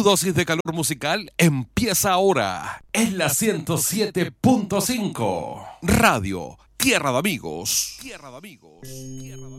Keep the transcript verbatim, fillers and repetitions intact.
Tu dosis de calor musical empieza ahora en la ciento siete punto cinco. Radio Tierra de Amigos. Tierra de Amigos. Tierra de Amigos.